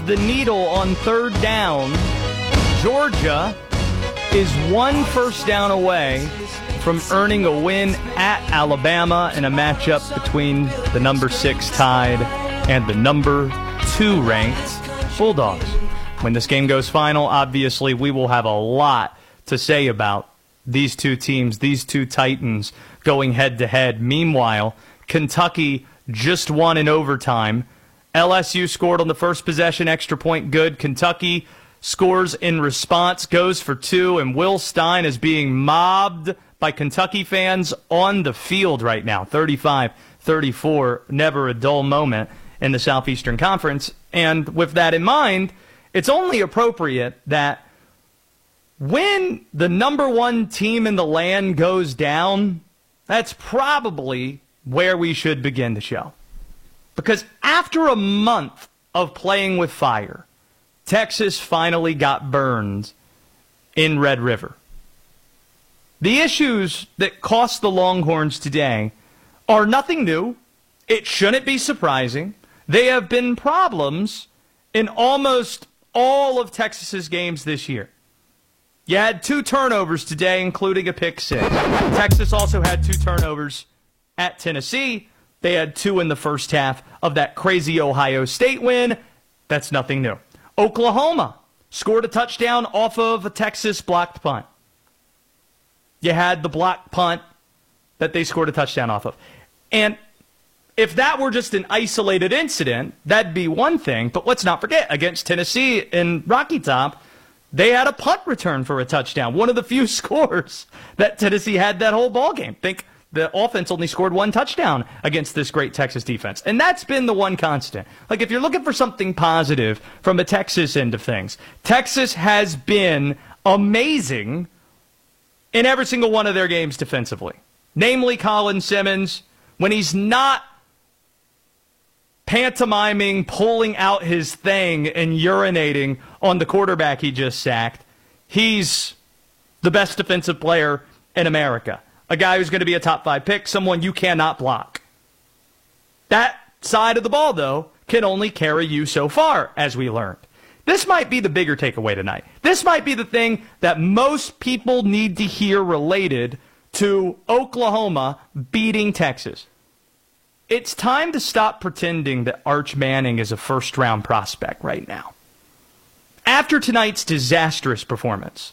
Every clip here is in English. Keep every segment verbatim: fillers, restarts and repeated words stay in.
the needle on third down. Georgia is one first down away from earning a win at Alabama in a matchup between the number six Tide and the number two ranked Bulldogs. When this game goes final, obviously we will have a lot to say about these two teams, these two Titans going head-to-head. Meanwhile, Kentucky just won in overtime. L S U scored on the first possession, extra point good. Kentucky scores in response, goes for two, and Will Stein is being mobbed by Kentucky fans on the field right now. thirty-five thirty-four, never a dull moment in the Southeastern Conference. And with that in mind, it's only appropriate that when the number one team in the land goes down, that's probably where we should begin the show. Because after a month of playing with fire, Texas finally got burned in Red River. The issues that cost the Longhorns today are nothing new. It shouldn't be surprising. They have been problems in almost all of Texas's games this year. You had two turnovers today, including a pick six. Texas also had two turnovers at Tennessee. They had two in the first half of that crazy Ohio State win. That's nothing new. Oklahoma scored a touchdown off of a Texas blocked punt. You had the blocked punt that they scored a touchdown off of. And if that were just an isolated incident, that'd be one thing. But let's not forget, against Tennessee in Rocky Top, they had a punt return for a touchdown. One of the few scores that Tennessee had that whole ball game. Think the offense only scored one touchdown against this great Texas defense. And that's been the one constant. Like, if you're looking for something positive from the Texas end of things, Texas has been amazing in every single one of their games defensively. Namely, Colin Simmons, when he's not pantomiming, pulling out his thing, and urinating on the quarterback he just sacked, he's the best defensive player in America. A guy who's going to be a top five pick, someone you cannot block. That side of the ball, though, can only carry you so far, as we learned. This might be the bigger takeaway tonight. This might be the thing that most people need to hear related to Oklahoma beating Texas. It's time to stop pretending that Arch Manning is a first-round prospect right now. After tonight's disastrous performance,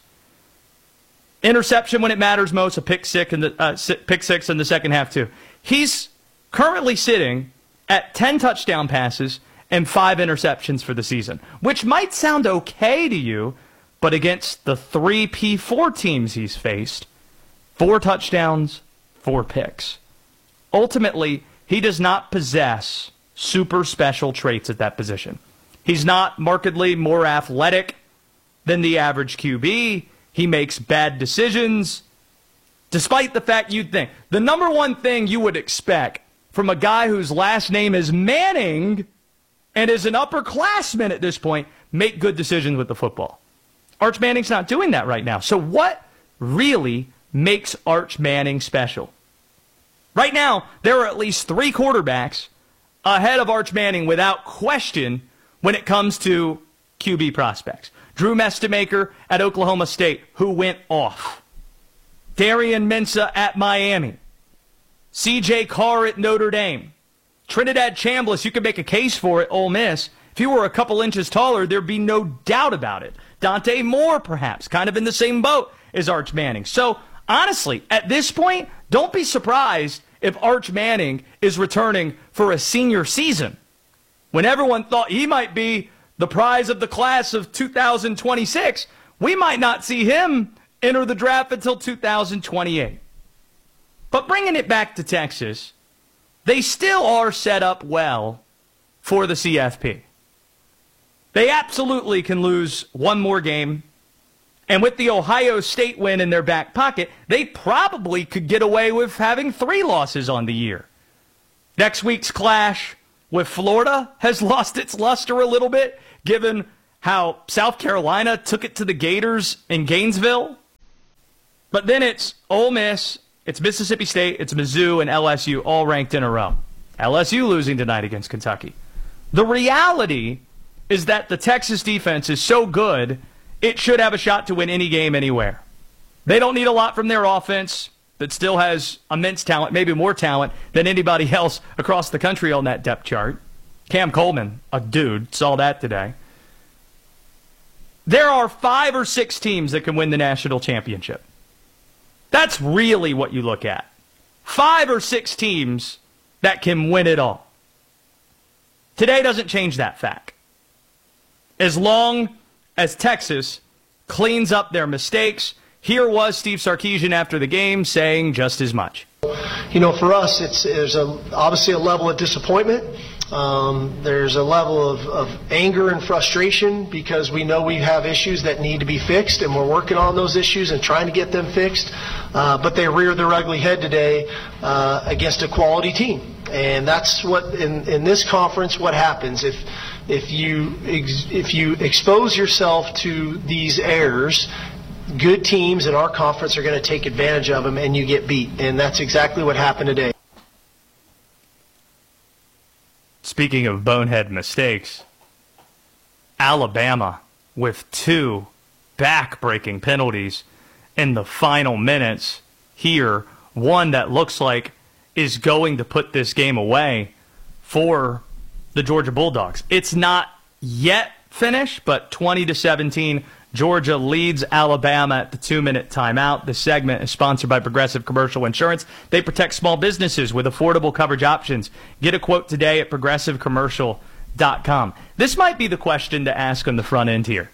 interception when it matters most, a pick six in the uh, pick six in the second half too. He's currently sitting at ten touchdown passes and five interceptions for the season, which might sound okay to you, but against the three P four teams he's faced, four touchdowns, four picks. Ultimately, he does not possess super special traits at that position. He's not markedly more athletic than the average Q B. He makes bad decisions, despite the fact you'd think. The number one thing you would expect from a guy whose last name is Manning and is an upperclassman at this point, make good decisions with the football. Arch Manning's not doing that right now. So what really makes Arch Manning special? Right now, there are at least three quarterbacks ahead of Arch Manning without question when it comes to Q B prospects. Drew Mestemaker at Oklahoma State, who went off. Darian Mensah at Miami. C J Carr at Notre Dame. Trinidad Chambliss, you could make a case for it, Ole Miss. If he were a couple inches taller, there'd be no doubt about it. Dante Moore, perhaps, kind of in the same boat as Arch Manning. So, honestly, at this point, don't be surprised if Arch Manning is returning for a senior season, when everyone thought he might be the prize of the class of two thousand twenty-six, we might not see him enter the draft until two thousand twenty-eight. But bringing it back to Texas, they still are set up well for the C F P. They absolutely can lose one more game. And with the Ohio State win in their back pocket, they probably could get away with having three losses on the year. Next week's clash with Florida has lost its luster a little bit, given how South Carolina took it to the Gators in Gainesville. But then it's Ole Miss, it's Mississippi State, it's Mizzou, and L S U all ranked in a row. L S U losing tonight against Kentucky. The reality is that the Texas defense is so good, it should have a shot to win any game anywhere. They don't need a lot from their offense that still has immense talent, maybe more talent than anybody else across the country on that depth chart. Cam Coleman, a dude, saw that today. There are five or six teams that can win the national championship. That's really what you look at. Five or six teams that can win it all. Today doesn't change that fact. As long as Texas cleans up their mistakes, here was Steve Sarkisian after the game saying just as much. You know, for us, it's there's a, obviously a level of disappointment. Um, there's a level of, of anger and frustration because we know we have issues that need to be fixed, and we're working on those issues and trying to get them fixed. Uh, but they reared their ugly head today uh, against a quality team. And that's what, in, in this conference, what happens. If if you ex, if you expose yourself to these errors, good teams in our conference are going to take advantage of them, and you get beat. And that's exactly what happened today. Speaking of bonehead mistakes, Alabama with two back-breaking penalties in the final minutes here. One that looks like is going to put this game away for the Georgia Bulldogs. It's not yet finished, but twenty to seventeen, Georgia leads Alabama at the two-minute timeout. This segment is sponsored by Progressive Commercial Insurance. They protect small businesses with affordable coverage options. Get a quote today at progressive commercial dot com. This might be the question to ask on the front end here.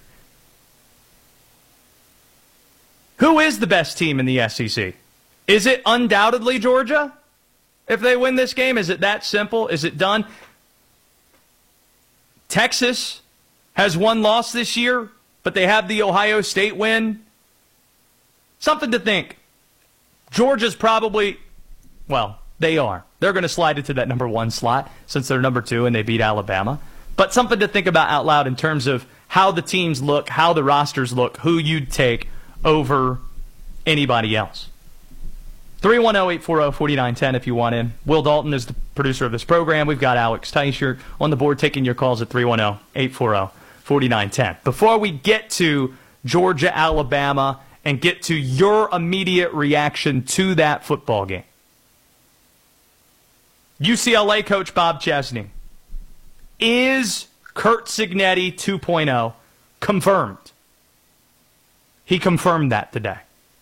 Who is the best team in the S E C? Is it undoubtedly Georgia? If they win this game, is it that simple? Is it done? Texas has one loss this year, but they have the Ohio State win. Something to think. Georgia's probably, well, they are. They're going to slide into that number one slot since they're number two and they beat Alabama. But something to think about out loud in terms of how the teams look, how the rosters look, who you'd take over anybody else. three one zero, eight four zero, four nine one zero if you want in. Will Dalton is the producer of this program. We've got Alex Teicher on the board taking your calls at three one zero, eight four zero, four nine one zero. Before we get to Georgia, Alabama, and get to your immediate reaction to that football game, U C L A coach Bob Chesney, is Curt Cignetti two point oh confirmed? He confirmed that today.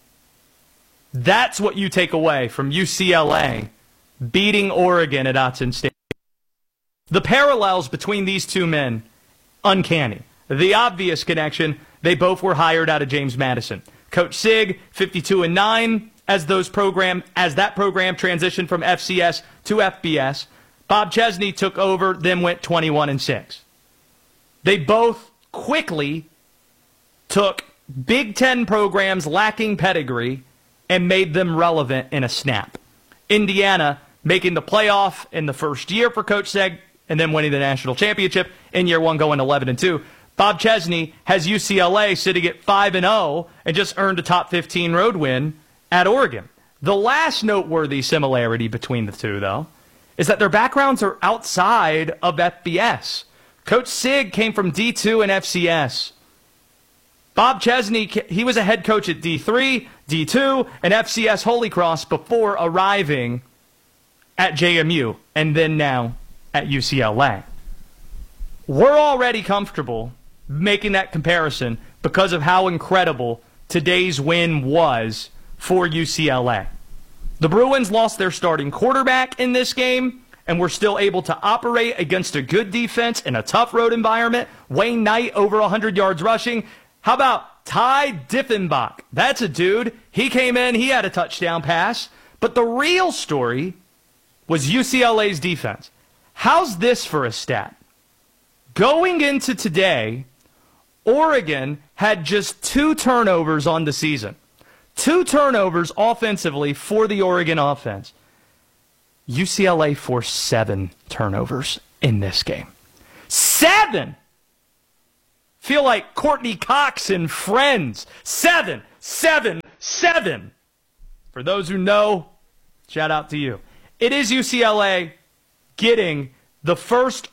That's what you take away from U C L A beating Oregon at Autzen Stadium. The parallels between these two men, uncanny. The obvious connection, they both were hired out of James Madison. Coach Sig, fifty-two and nine, as those program as that program transitioned from F C S to F B S. Bob Chesney took over, then went twenty-one and six. They both quickly took Big Ten programs lacking pedigree and made them relevant in a snap. Indiana making the playoff in the first year for Coach Seg and then winning the national championship in year one, going eleven and two. Bob Chesney has U C L A sitting at five and oh and just earned a top fifteen road win at Oregon. The last noteworthy similarity between the two, though, is that their backgrounds are outside of F B S. Coach Sig came from D two and F C S. Bob Chesney, he was a head coach at D three, D two, and F C S Holy Cross before arriving at J M U and then now at U C L A. We're already comfortable making that comparison because of how incredible today's win was for U C L A. The Bruins lost their starting quarterback in this game and were still able to operate against a good defense in a tough road environment. Wayne Knight over one hundred yards rushing. How about Ty Diffenbach? That's a dude. He came in, he had a touchdown pass. But the real story was U C L A's defense. How's this for a stat? Going into today, Oregon had just two turnovers on the season. Two turnovers offensively for the Oregon offense. U C L A forced seven turnovers in this game. Seven! Feel like Courtney Cox and Friends. Seven, seven, seven. For those who know, shout out to you. It is U C L A getting the first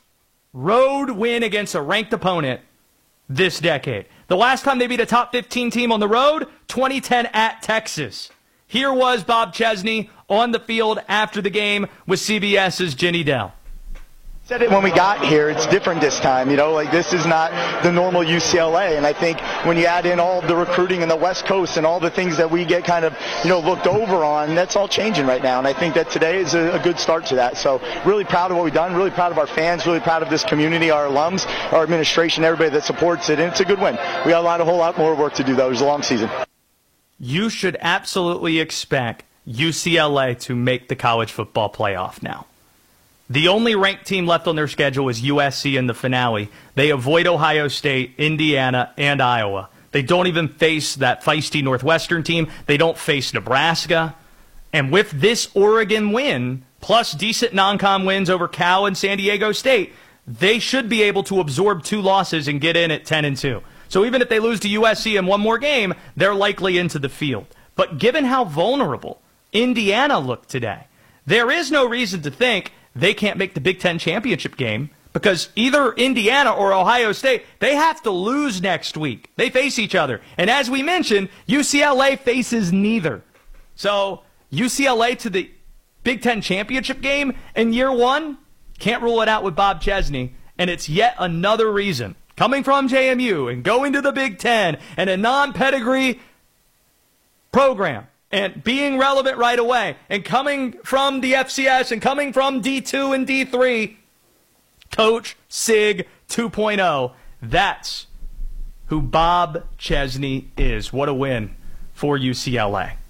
road win against a ranked opponent this decade. The last time they beat a top fifteen team on the road, twenty ten at Texas. Here was Bob Chesney on the field after the game with CBS's Jenny Dell. Said it when we got here, it's different this time, you know, like this is not the normal U C L A, and I think when you add in all of the recruiting in the West Coast and all the things that we get kind of, you know, looked over on, that's all changing right now, and I think that today is a, a good start to that. So really proud of what we've done, really proud of our fans, really proud of this community, our alums, our administration, everybody that supports it, and it's a good win. We got a lot, a whole lot more work to do, though. It was a long season. You should absolutely expect U C L A to make the college football playoff now. The only ranked team left on their schedule is U S C in the finale. They avoid Ohio State, Indiana, and Iowa. They don't even face that feisty Northwestern team. They don't face Nebraska. And with this Oregon win, plus decent non-con wins over Cal and San Diego State, they should be able to absorb two losses and get in at ten and two. So even if they lose to U S C in one more game, they're likely into the field. But given how vulnerable Indiana looked today, there is no reason to think they can't make the Big Ten championship game, because either Indiana or Ohio State, they have to lose next week. They face each other. And as we mentioned, U C L A faces neither. So U C L A to the Big Ten championship game in year one, can't rule it out with Bob Chesney. And it's yet another reason, coming from J M U and going to the Big Ten and a non-pedigree program, and being relevant right away, and coming from the F C S and coming from D two and D three, Coach Sig two point oh. That's who Bob Chesney is. What a win for U C L A.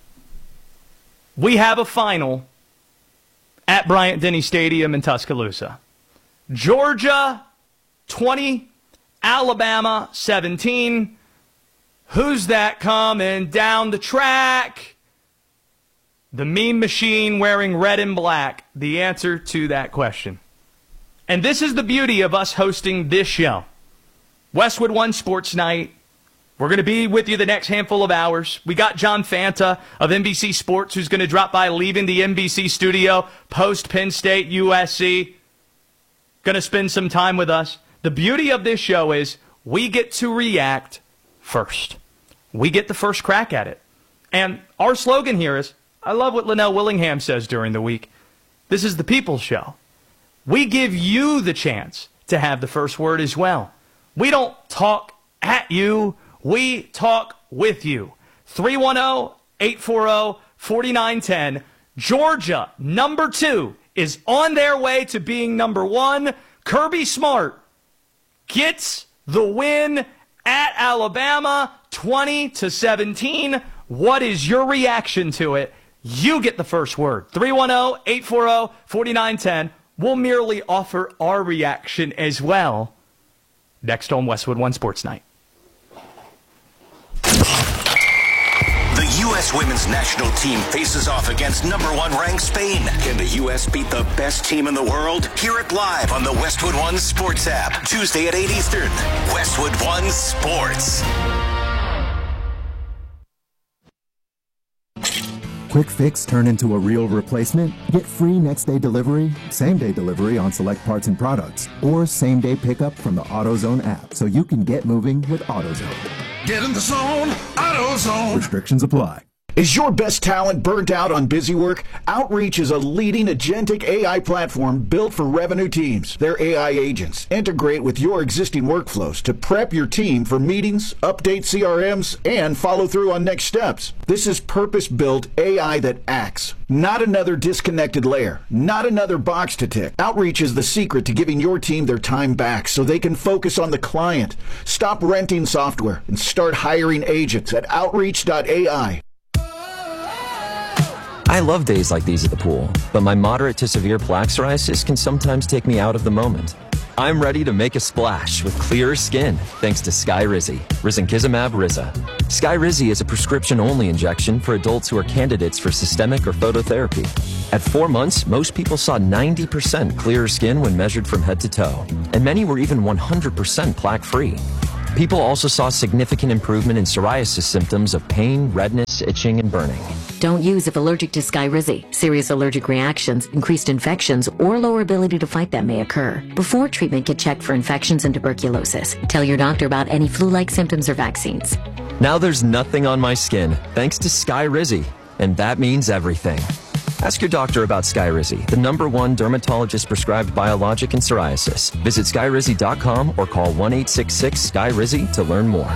We have a final at Bryant-Denny Stadium in Tuscaloosa. Georgia twenty, Alabama seventeen. Who's that coming down the track? The Mean Machine wearing red and black. The answer to that question. And this is the beauty of us hosting this show. Westwood One Sports Night. We're going to be with you the next handful of hours. We got John Fanta of N B C Sports, who's going to drop by, leaving the N B C studio post Penn State U S C. Going to spend some time with us. The beauty of this show is we get to react first. We get the first crack at it. And our slogan here is, I love what Linnell Willingham says during the week, this is the people's show. We give you the chance to have the first word as well. We don't talk at you, we talk with you. three one zero, eight four zero, four nine one zero. Georgia, number two, is on their way to being number one. Kirby Smart gets the win at Alabama, twenty to seventeen. What is your reaction to it? You get the first word. three one zero, eight four zero, four nine one zero. We'll merely offer our reaction as well next on Westwood One Sports Night. The U S women's national team faces off against number one ranked Spain. Can the U S beat the best team in the world? Hear it live on the Westwood One Sports app. Tuesday at eight Eastern. Westwood One Sports. Quick fix turn into a real replacement? Get free next day delivery, same day delivery on select parts and products, or same day pickup from the AutoZone app so you can get moving with AutoZone. Get in the zone, AutoZone. Restrictions apply. Is your best talent burnt out on busy work? Outreach is a leading agentic A I platform built for revenue teams. Their A I agents integrate with your existing workflows to prep your team for meetings, update C R Ms, and follow through on next steps. This is purpose-built A I that acts, not another disconnected layer, not another box to tick. Outreach is the secret to giving your team their time back so they can focus on the client. Stop renting software and start hiring agents at outreach dot A I. I love days like these at the pool, but my moderate to severe plaque psoriasis can sometimes take me out of the moment. I'm ready to make a splash with clearer skin thanks to Skyrizi, risankizumab Riza. Skyrizi is a prescription-only injection for adults who are candidates for systemic or phototherapy. At four months, most people saw ninety percent clearer skin when measured from head to toe, and many were even one hundred percent plaque-free. People also saw significant improvement in psoriasis symptoms of pain, redness, itching, and burning. Don't use if allergic to Skyrizi. Serious allergic reactions, increased infections, or lower ability to fight them may occur. Before treatment, get checked for infections and tuberculosis. Tell your doctor about any flu-like symptoms or vaccines. Now there's nothing on my skin, thanks to Skyrizi, and that means everything. Ask your doctor about Skyrizi, the number one dermatologist-prescribed biologic in psoriasis. Visit skyrizi dot com or call one eight six six Sky Rizi to learn more.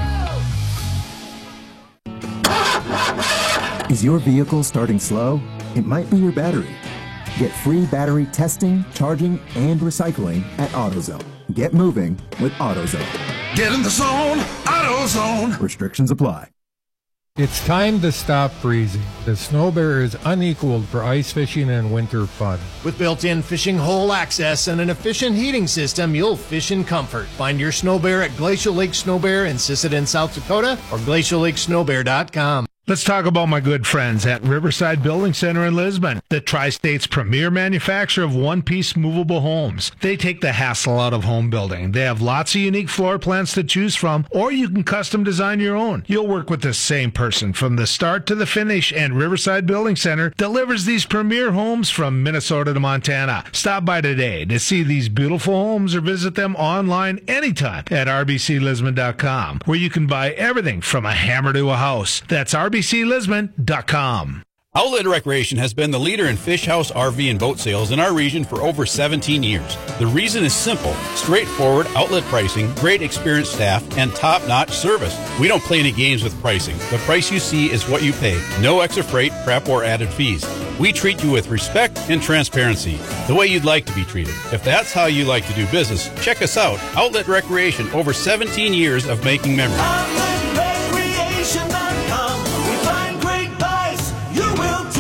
Is your vehicle starting slow? It might be your battery. Get free battery testing, charging, and recycling at AutoZone. Get moving with AutoZone. Get in the zone, AutoZone. Restrictions apply. It's time to stop freezing. The Snow Bear is unequaled for ice fishing and winter fun. With built-in fishing hole access and an efficient heating system, you'll fish in comfort. Find your Snow Bear at Glacial Lake Snow Bear in Sisseton, South Dakota, or glacial lake snow bear dot com. Let's talk about my good friends at Riverside Building Center in Lisbon, the Tri-State's premier manufacturer of one-piece movable homes. They take the hassle out of home building. They have lots of unique floor plans to choose from, or you can custom design your own. You'll work with the same person from the start to the finish, and Riverside Building Center delivers these premier homes from Minnesota to Montana. Stop by today to see these beautiful homes or visit them online anytime at r b c lisbon dot com, where you can buy everything from a hammer to a house. That's r b c lisbon dot com. Outlet Recreation has been the leader in fish house, R V, and boat sales in our region for over seventeen years. The reason is simple: straightforward outlet pricing, great experienced staff, and top-notch service. We don't play any games with pricing. The price you see is what you pay. No extra freight, prep, or added fees. We treat you with respect and transparency, the way you'd like to be treated. If that's how you like to do business, check us out. Outlet Recreation, over seventeen years of making memories. outlet recreation dot com. We find great buys. You will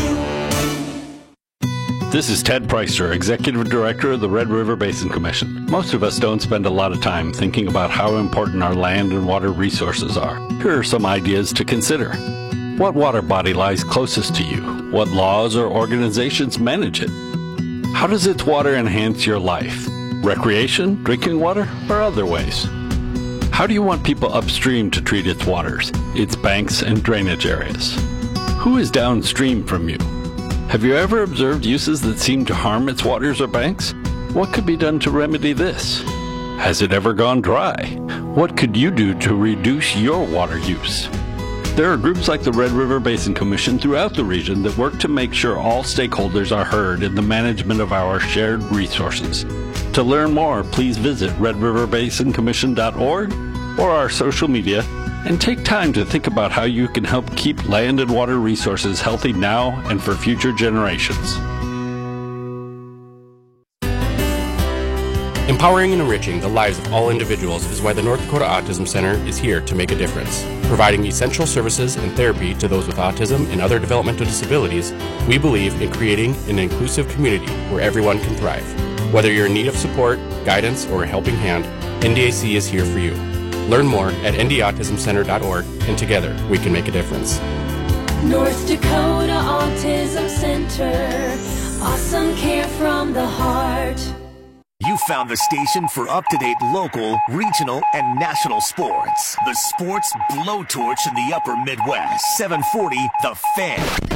too. This is Ted Preister, Executive Director of the Red River Basin Commission. Most of us don't spend a lot of time thinking about how important our land and water resources are. Here are some ideas to consider. What water body lies closest to you? What laws or organizations manage it? How does its water enhance your life? Recreation, drinking water, or other ways? How do you want people upstream to treat its waters, its banks and drainage areas? Who is downstream from you? Have you ever observed uses that seem to harm its waters or banks? What could be done to remedy this? Has it ever gone dry? What could you do to reduce your water use? There are groups like the Red River Basin Commission throughout the region that work to make sure all stakeholders are heard in the management of our shared resources. To learn more, please visit red river basin commission dot org or our social media, and take time to think about how you can help keep land and water resources healthy now and for future generations. Empowering and enriching the lives of all individuals is why the North Dakota Autism Center is here to make a difference. Providing essential services and therapy to those with autism and other developmental disabilities, we believe in creating an inclusive community where everyone can thrive. Whether you're in need of support, guidance, or a helping hand, N D A C is here for you. Learn more at n d autism center dot org, and together we can make a difference. North Dakota Autism Center. Awesome care from the heart. You found the station for up-to-date local, regional, and national sports. The Sports Blowtorch in the upper Midwest. seven forty The Fan.